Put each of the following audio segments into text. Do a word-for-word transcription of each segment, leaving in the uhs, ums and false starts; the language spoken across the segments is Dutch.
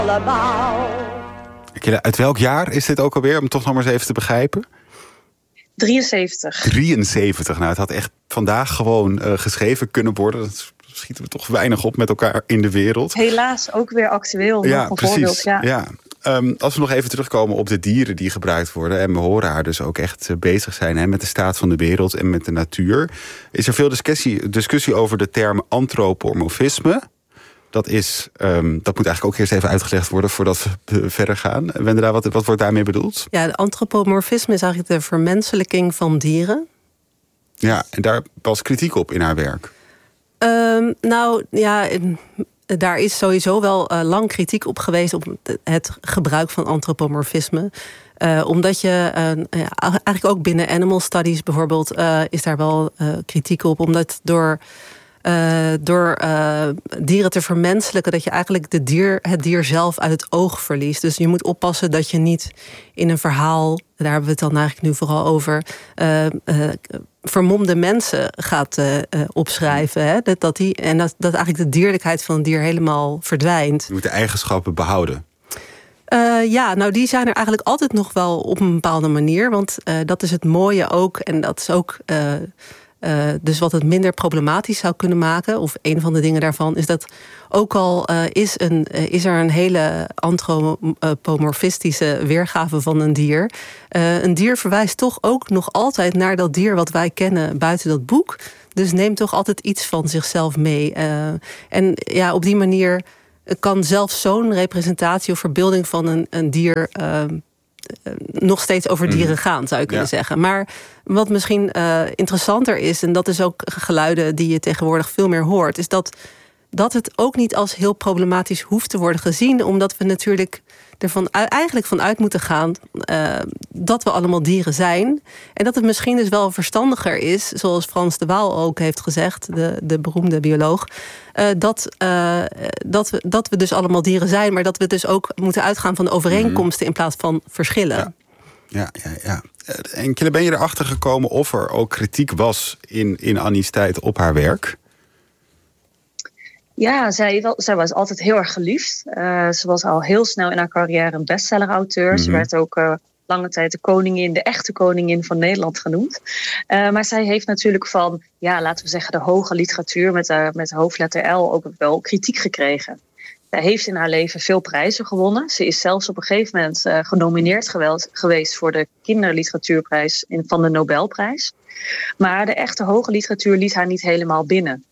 Uit welk jaar is dit ook alweer, om toch nog maar eens even te begrijpen? drieënzeventig. drieënzeventig, nou het had echt vandaag gewoon uh, geschreven kunnen worden. Dat schieten we toch weinig op met elkaar in de wereld. Helaas ook weer actueel. Ja, nog een precies. Voorbeeld, ja. Ja. Um, als we nog even terugkomen op de dieren die gebruikt worden, en we horen haar dus ook echt uh, bezig zijn hè, met de staat van de wereld en met de natuur, is er veel discussie, discussie over de term antropomorfisme. Dat, is, um, dat moet eigenlijk ook eerst even uitgelegd worden voordat we verder gaan. Wendela, wat, wat wordt daarmee bedoeld? Ja, de antropomorfisme is eigenlijk de vermenselijking van dieren. Ja, en daar was kritiek op in haar werk. Um, nou, ja, daar is sowieso wel uh, lang kritiek op geweest op het gebruik van antropomorfisme. Uh, omdat je, uh, ja, eigenlijk ook binnen animal studies bijvoorbeeld, uh, is daar wel uh, kritiek op. Omdat door... Uh, door uh, dieren te vermenselijken, dat je eigenlijk de dier, het dier zelf uit het oog verliest. Dus je moet oppassen dat je niet in een verhaal, daar hebben we het dan eigenlijk nu vooral over, uh, uh, vermomde mensen gaat uh, uh, opschrijven. Hè? Dat, dat die, en dat, dat eigenlijk de dierlijkheid van een dier helemaal verdwijnt. Je moet de eigenschappen behouden. Uh, ja, nou die zijn er eigenlijk altijd nog wel op een bepaalde manier. Want uh, dat is het mooie ook. En dat is ook... Uh, Uh, dus wat het minder problematisch zou kunnen maken, of een van de dingen daarvan, is dat ook al uh, is, een, uh, is er een hele antropomorfistische weergave van een dier. Uh, een dier verwijst toch ook nog altijd naar dat dier wat wij kennen buiten dat boek. Dus neemt toch altijd iets van zichzelf mee. Uh, en ja, op die manier kan zelfs zo'n representatie of verbeelding van een, een dier Uh, nog steeds over dieren gaan, zou je kunnen ja. zeggen. Maar wat misschien uh, interessanter is, en dat is ook geluiden die je tegenwoordig veel meer hoort, is dat, dat het ook niet als heel problematisch hoeft te worden gezien, omdat we natuurlijk ervan eigenlijk vanuit moeten gaan uh, dat we allemaal dieren zijn. En dat het misschien dus wel verstandiger is, zoals Frans de Waal ook heeft gezegd, de, de beroemde bioloog, uh, dat, uh, dat, we, dat we dus allemaal dieren zijn, maar dat we dus ook moeten uitgaan van overeenkomsten in plaats van verschillen. Ja. Ja, ja, ja. En ben je erachter gekomen of er ook kritiek was in, in Annie's tijd op haar werk? Ja, zij, wel, zij was altijd heel erg geliefd. Uh, ze was al heel snel in haar carrière een bestseller-auteur. Mm-hmm. Ze werd ook uh, lange tijd de koningin, de echte koningin van Nederland genoemd. Uh, maar zij heeft natuurlijk van, ja, laten we zeggen, de hoge literatuur met de, met de hoofdletter L ook wel kritiek gekregen. Zij heeft in haar leven veel prijzen gewonnen. Ze is zelfs op een gegeven moment uh, genomineerd geweld, geweest voor de kinderliteratuurprijs in, van de Nobelprijs. Maar de echte hoge literatuur liet haar niet helemaal binnen.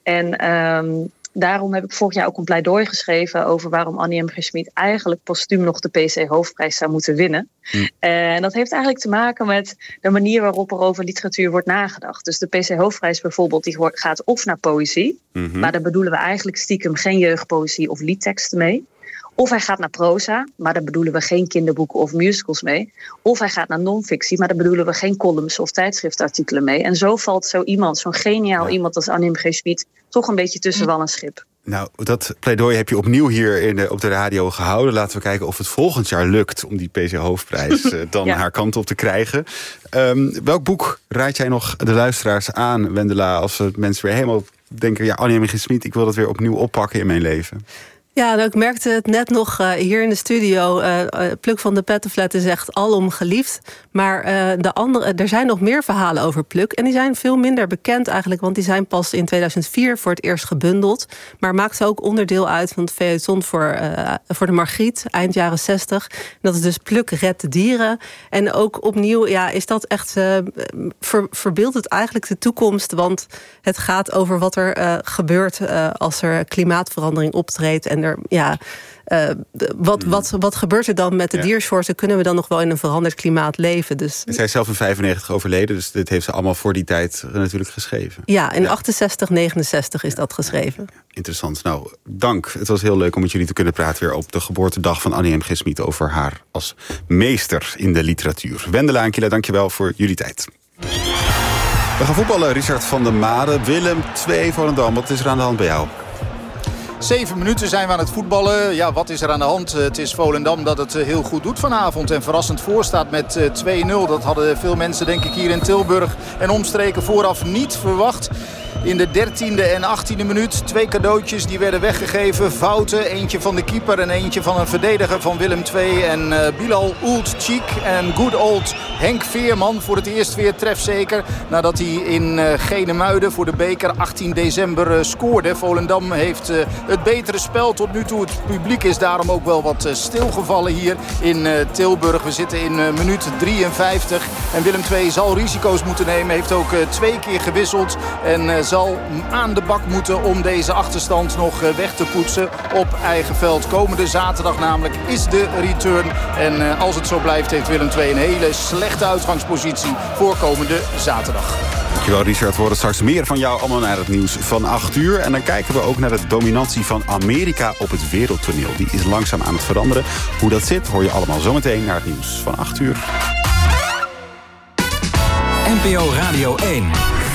En um, daarom heb ik vorig jaar ook een pleidooi geschreven over waarom Annie M G. Schmid eigenlijk postuum nog de P C Hoofdprijs zou moeten winnen. Hm. En dat heeft eigenlijk te maken met de manier waarop er over literatuur wordt nagedacht. Dus de P C Hoofdprijs bijvoorbeeld, die gaat of naar poëzie, mm-hmm. maar daar bedoelen we eigenlijk stiekem geen jeugdpoëzie of liedteksten mee. Of hij gaat naar proza, maar daar bedoelen we geen kinderboeken of musicals mee. Of hij gaat naar non-fictie, maar daar bedoelen we geen columns of tijdschriftartikelen mee. En zo valt zo iemand, zo'n geniaal ja. iemand als Annie M G. Schmid, toch een beetje tussen wal en schip. Nou, dat pleidooi heb je opnieuw hier in de, op de radio gehouden. Laten we kijken of het volgend jaar lukt om die P C Hoofdprijs uh, dan ja. haar kant op te krijgen. Um, welk boek raad jij nog de luisteraars aan, Wendela, als we mensen weer helemaal denken, ja, Annie M G. Schmid, ik wil dat weer opnieuw oppakken in mijn leven? Ja, nou, ik merkte het net nog uh, hier in de studio. Uh, uh, Pluk van de Pettenflat is echt alom geliefd. Maar uh, de andere, er zijn nog meer verhalen over Pluk. En die zijn veel minder bekend eigenlijk. Want die zijn pas in tweeduizend vier voor het eerst gebundeld. Maar maakten ook onderdeel uit van het feuilleton voor, uh, voor de Margriet. Eind jaren zestig. Dat is dus Pluk redt de dieren. En ook opnieuw ja, is dat echt Uh, ver, verbeeldt het eigenlijk de toekomst. Want het gaat over wat er uh, gebeurt uh, als er klimaatverandering optreedt. En er, ja, uh, wat, wat, wat gebeurt er dan met de ja. diersoorten? Kunnen we dan nog wel in een veranderd klimaat leven? Dus zij is zelf in vijfennegentig overleden, dus dit heeft ze allemaal voor die tijd natuurlijk geschreven. Ja, in ja. achtenzestig, negenenzestig is ja. dat geschreven. Ja, ja. Interessant. Nou, dank. Het was heel leuk om met jullie te kunnen praten weer op de geboortedag van Annie M G. Schmid over haar als meester in de literatuur. Wendela en Killa, dankjewel voor jullie tijd. We gaan voetballen, Richard van der Made. Willem twee Volendam. Wat is er aan de hand bij jou? Zeven minuten zijn we aan het voetballen. Ja, wat is er aan de hand? Het is Volendam dat het heel goed doet vanavond. En verrassend voor staat met twee nul. Dat hadden veel mensen denk ik hier in Tilburg en omstreken vooraf niet verwacht. In de dertiende en achttiende minuut twee cadeautjes die werden weggegeven. Fouten, eentje van de keeper en eentje van een verdediger van Willem twee. En uh, Bilal Oultchik en good old Henk Veerman voor het eerst weer trefzeker. Nadat hij in uh, Genemuiden voor de beker achttien december uh, scoorde. Volendam heeft uh, het betere spel tot nu toe. Het publiek is daarom ook wel wat uh, stilgevallen hier in uh, Tilburg. We zitten in uh, minuut drieënvijftig. En Willem twee zal risico's moeten nemen. Heeft ook uh, twee keer gewisseld. En uh, zal aan de bak moeten om deze achterstand nog weg te poetsen op eigen veld. Komende zaterdag namelijk is de return. En uh, als het zo blijft heeft Willem twee een hele slechte uitgangspositie voor komende zaterdag. Dankjewel Richard, we horen straks meer van jou allemaal naar het nieuws van acht uur. En dan kijken we ook naar de dominantie van Amerika op het wereldtoneel. Die is langzaam aan het veranderen. Hoe dat zit hoor je allemaal zometeen naar het nieuws van acht uur. N P O Radio één.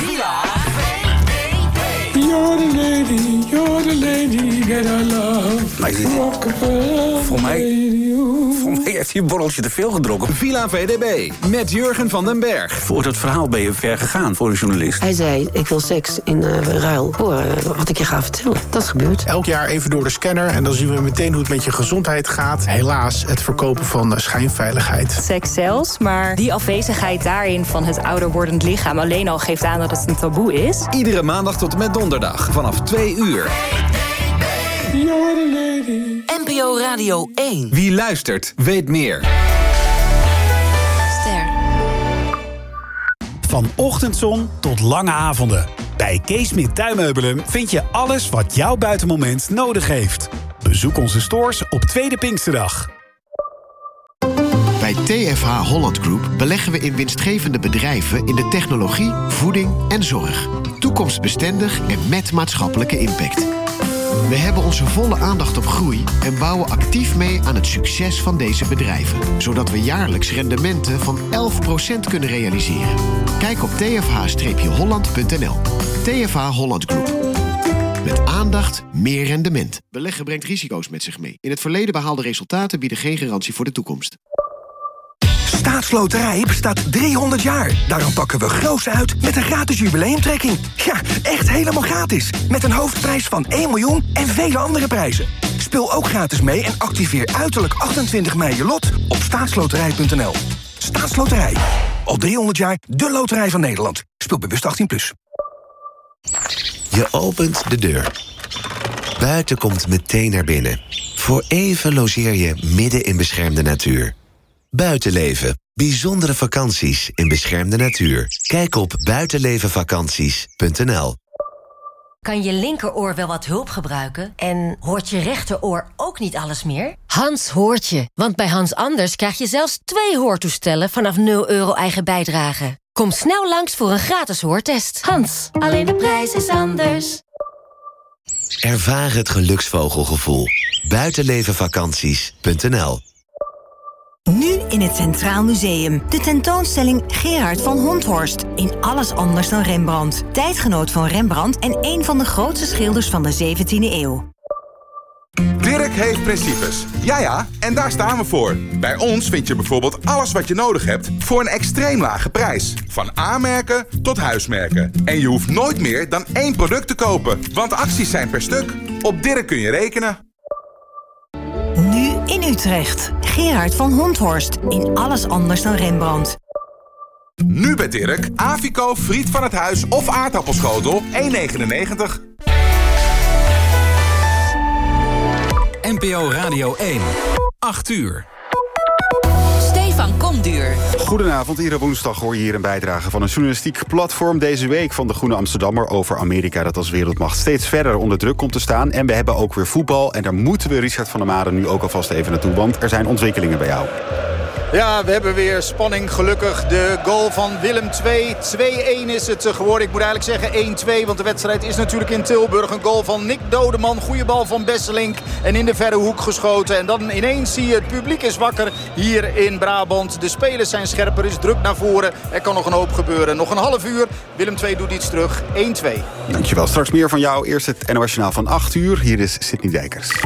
You're the lady, you're the lady that I love. Voor mij, voor mij heeft hij een borreltje te veel gedronken. Villa V D B met Jurgen van den Berg. Voor dat verhaal ben je ver gegaan voor een journalist. Hij zei, ik wil seks in uh, ruil voor uh, wat ik je ga vertellen. Dat is gebeurd. Elk jaar even door de scanner en dan zien we meteen hoe het met je gezondheid gaat. Helaas, het verkopen van uh, schijnveiligheid. Seks zelfs, maar die afwezigheid daarin van het ouder wordend lichaam alleen al geeft aan dat het een taboe is. Iedere maandag tot en met donderdag vanaf twee uur. N P O Radio één. Wie luistert, weet meer. Ster. Van ochtendzon tot lange avonden. Bij Kees Smit Tuinmeubelen vind je alles wat jouw buitenmoment nodig heeft. Bezoek onze stores op Tweede Pinksterdag. Bij T F H Holland Group beleggen we in winstgevende bedrijven in de technologie, voeding en zorg. Toekomstbestendig en met maatschappelijke impact. We hebben onze volle aandacht op groei en bouwen actief mee aan het succes van deze bedrijven. Zodat we jaarlijks rendementen van elf procent kunnen realiseren. Kijk op t f h holland punt n l. T F H Holland Group. Met aandacht meer rendement. Beleggen brengt risico's met zich mee. In het verleden behaalde resultaten bieden geen garantie voor de toekomst. Staatsloterij bestaat driehonderd jaar. Daarom pakken we groots uit met een gratis jubileumtrekking. Ja, echt helemaal gratis. Met een hoofdprijs van één miljoen en vele andere prijzen. Speel ook gratis mee en activeer uiterlijk achtentwintig mei je lot op staatsloterij punt n l. Staatsloterij. Al driehonderd jaar de loterij van Nederland. Speel bewust achttien plus. Je opent de deur. Buiten komt meteen naar binnen. Voor even logeer je midden in beschermde natuur. Buitenleven. Bijzondere vakanties in beschermde natuur. Kijk op buitenlevenvakanties punt n l. Kan je linkeroor wel wat hulp gebruiken? En hoort je rechteroor ook niet alles meer? Hans hoort je, want bij Hans Anders krijg je zelfs twee hoortoestellen vanaf nul euro eigen bijdrage. Kom snel langs voor een gratis hoortest. Hans, alleen de prijs is anders. Ervaar het geluksvogelgevoel. buitenlevenvakanties punt n l. Nu in het Centraal Museum. De tentoonstelling Gerard van Honthorst. In alles anders dan Rembrandt. Tijdgenoot van Rembrandt en een van de grootste schilders van de zeventiende eeuw. Dirk heeft principes. Ja ja, en daar staan we voor. Bij ons vind je bijvoorbeeld alles wat je nodig hebt voor een extreem lage prijs. Van A-merken tot huismerken. En je hoeft nooit meer dan één product te kopen, want acties zijn per stuk. Op Dirk kun je rekenen. Nu in Utrecht. Gerard van Honthorst. In alles anders dan Rembrandt. Nu bij Dirk. Avico, friet van het huis of aardappelschotel. één negenennegentig. N P O Radio één. acht uur. Stefan Komduur. Goedenavond, iedere woensdag hoor je hier een bijdrage van een journalistiek platform. Deze week van de Groene Amsterdammer over Amerika dat als wereldmacht steeds verder onder druk komt te staan. En we hebben ook weer voetbal en daar moeten we Richard van der Made nu ook alvast even naartoe, want er zijn ontwikkelingen bij jou. Ja, we hebben weer spanning, gelukkig. De goal van Willem twee. twee-een is het geworden. Ik moet eigenlijk zeggen één-twee, want de wedstrijd is natuurlijk in Tilburg. Een goal van Nick Dodeman. Goede bal van Besselink. En in de verre hoek geschoten. En dan ineens zie je het publiek is wakker hier in Brabant. De spelers zijn scherper, er is druk naar voren. Er kan nog een hoop gebeuren. Nog een half uur. Willem twee doet iets terug. één-twee. Dankjewel. Straks meer van jou. Eerst het N O S Journaal van acht uur. Hier is Sidney Dijkers.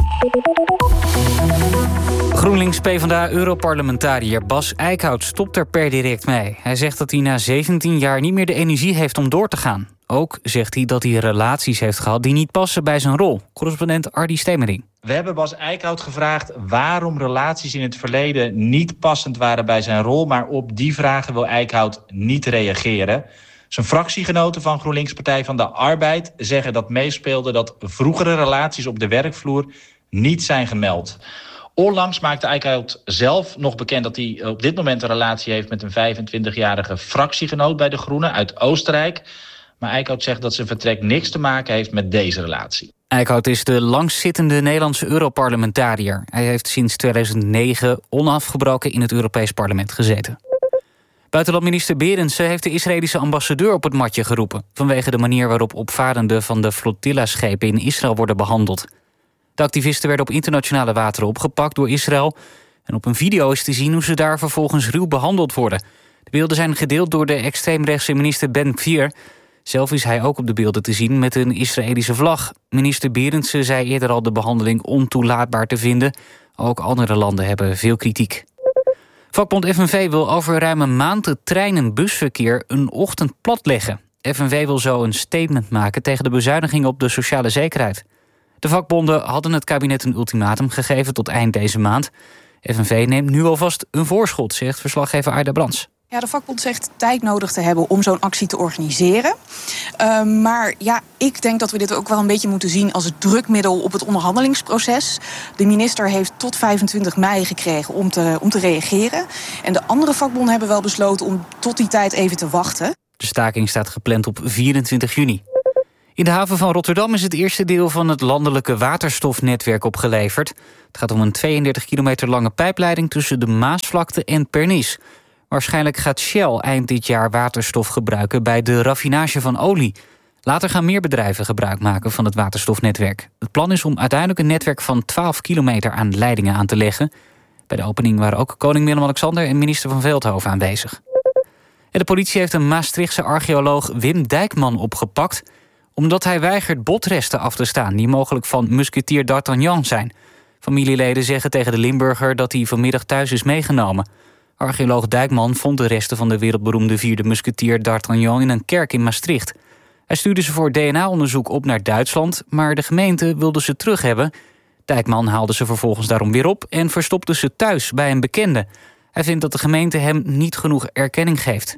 GroenLinks-PvdA-europarlementariër Bas Eickhout stopt er per direct mee. Hij zegt dat hij na zeventien jaar niet meer de energie heeft om door te gaan. Ook zegt hij dat hij relaties heeft gehad die niet passen bij zijn rol. Correspondent Ardy Stemering. We hebben Bas Eickhout gevraagd waarom relaties in het verleden niet passend waren bij zijn rol. Maar op die vragen wil Eickhout niet reageren. Zijn fractiegenoten van GroenLinks Partij van de Arbeid zeggen dat meespeelde dat vroegere relaties op de werkvloer niet zijn gemeld. Onlangs maakte Eickhout zelf nog bekend dat hij op dit moment een relatie heeft met een vijfentwintigjarige fractiegenoot bij de Groenen uit Oostenrijk. Maar Eickhout zegt dat zijn vertrek niks te maken heeft met deze relatie. Eickhout is de langstzittende Nederlandse Europarlementariër. Hij heeft sinds tweeduizend negen onafgebroken in het Europees Parlement gezeten. Buitenlandminister Berendsen heeft de Israëlische ambassadeur op het matje geroepen vanwege de manier waarop opvarenden van de flotilla-schepen in Israël worden behandeld. De activisten werden op internationale wateren opgepakt door Israël. En op een video is te zien hoe ze daar vervolgens ruw behandeld worden. De beelden zijn gedeeld door de extreemrechtse minister Ben Gvir. Zelf is hij ook op de beelden te zien met een Israëlische vlag. Minister Berendsen zei eerder al de behandeling ontoelaatbaar te vinden. Ook andere landen hebben veel kritiek. Vakbond F N V wil over ruim een maand het trein- en busverkeer een ochtend platleggen. F N V wil zo een statement maken tegen de bezuinigingen op de sociale zekerheid. De vakbonden hadden het kabinet een ultimatum gegeven tot eind deze maand. F N V neemt nu alvast een voorschot, zegt verslaggever Aida Brands. Ja, de vakbond zegt tijd nodig te hebben om zo'n actie te organiseren. Uh, maar ja, ik denk dat we dit ook wel een beetje moeten zien als het drukmiddel op het onderhandelingsproces. De minister heeft tot vijfentwintig mei gekregen om te, om te reageren. En de andere vakbonden hebben wel besloten om tot die tijd even te wachten. De staking staat gepland op vierentwintig juni. In de haven van Rotterdam is het eerste deel van het landelijke waterstofnetwerk opgeleverd. Het gaat om een tweeëndertig kilometer lange pijpleiding tussen de Maasvlakte en Pernis. Waarschijnlijk gaat Shell eind dit jaar waterstof gebruiken bij de raffinage van olie. Later gaan meer bedrijven gebruik maken van het waterstofnetwerk. Het plan is om uiteindelijk een netwerk van twaalf kilometer aan leidingen aan te leggen. Bij de opening waren ook koning Willem-Alexander en minister van Veldhoven aanwezig. En de politie heeft een Maastrichtse archeoloog Wim Dijkman opgepakt omdat hij weigert botresten af te staan die mogelijk van musketier D'Artagnan zijn. Familieleden zeggen tegen de Limburger dat hij vanmiddag thuis is meegenomen. Archeoloog Dijkman vond de resten van de wereldberoemde vierde musketier D'Artagnan in een kerk in Maastricht. Hij stuurde ze voor D N A-onderzoek op naar Duitsland, maar de gemeente wilde ze terug hebben. Dijkman haalde ze vervolgens daarom weer op en verstopte ze thuis bij een bekende. Hij vindt dat de gemeente hem niet genoeg erkenning geeft.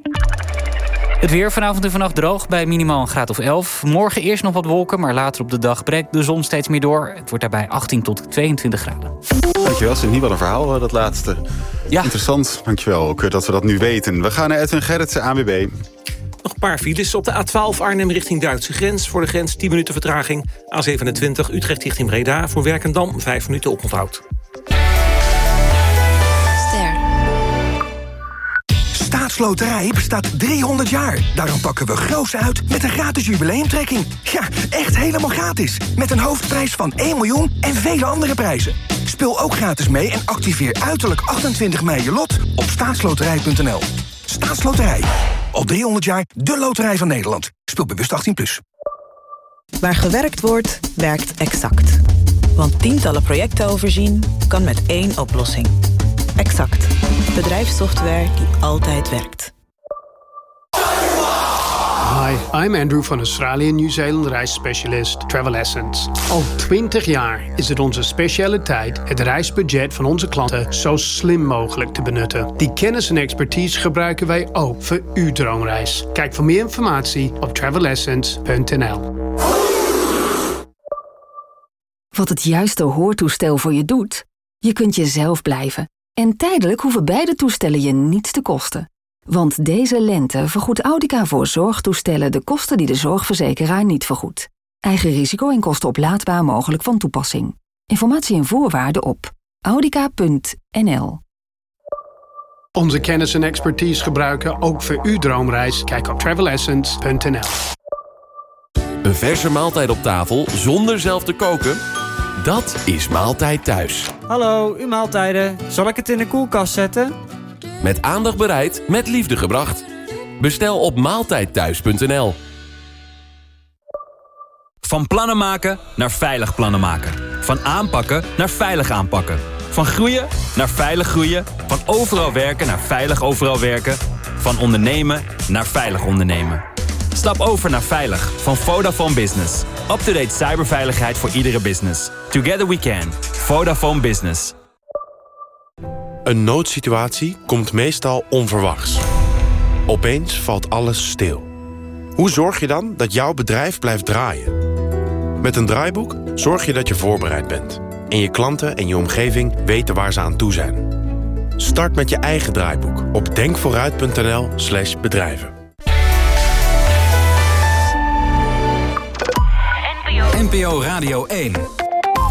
Het weer vanavond en vannacht droog bij minimaal een graad of elf. Morgen eerst nog wat wolken, maar later op de dag breekt de zon steeds meer door. Het wordt daarbij achttien tot tweeëntwintig graden. Dankjewel, het is niet wel een verhaal, dat laatste. Ja. Interessant, dankjewel ook dat we dat nu weten. We gaan naar Edwin Gerritsen, A N W B. Nog een paar files op de A twaalf Arnhem richting Duitse grens. Voor de grens tien minuten vertraging. A zevenentwintig Utrecht richting Breda. Voor Werkendam vijf minuten oponthoud. Staatsloterij bestaat driehonderd jaar. Daarom pakken we groots uit met een gratis jubileumtrekking. Ja, echt helemaal gratis. Met een hoofdprijs van één miljoen en vele andere prijzen. Speel ook gratis mee en activeer uiterlijk achtentwintig mei je lot op staatsloterij punt n l. Staatsloterij. Al driehonderd jaar de loterij van Nederland. Speel bewust achttien plus. Waar gewerkt wordt, werkt Exact. Want tientallen projecten overzien kan met één oplossing. Exact. Bedrijfssoftware die altijd werkt. Hi, I'm Andrew van Australië en Nieuw-Zeeland reisspecialist Travel Essence. Al twintig jaar is het onze specialiteit het reisbudget van onze klanten zo slim mogelijk te benutten. Die kennis en expertise gebruiken wij ook voor uw droomreis. Kijk voor meer informatie op travel essence punt n l. Wat het juiste hoortoestel voor je doet? Je kunt jezelf blijven. En tijdelijk hoeven beide toestellen je niets te kosten. Want deze lente vergoedt Audica voor zorgtoestellen de kosten die de zorgverzekeraar niet vergoedt. Eigen risico en kosten oplaadbaar mogelijk van toepassing. Informatie en voorwaarden op audica punt n l. Onze kennis en expertise gebruiken ook voor uw droomreis? Kijk op travel essence punt n l. Een verse maaltijd op tafel zonder zelf te koken? Dat is Maaltijd Thuis. Hallo, uw maaltijden. Zal ik het in de koelkast zetten? Met aandacht bereid, met liefde gebracht. Bestel op maaltijdthuis punt n l. Van plannen maken naar veilig plannen maken. Van aanpakken naar veilig aanpakken. Van groeien naar veilig groeien. Van overal werken naar veilig overal werken. Van ondernemen naar veilig ondernemen. Stap over naar Veilig van Vodafone Business. Up-to-date cyberveiligheid voor iedere business. Together we can. Vodafone Business. Een noodsituatie komt meestal onverwachts. Opeens valt alles stil. Hoe zorg je dan dat jouw bedrijf blijft draaien? Met een draaiboek zorg je dat je voorbereid bent. En je klanten en je omgeving weten waar ze aan toe zijn. Start met je eigen draaiboek op denkvooruit punt n l slash bedrijven. N P O Radio één.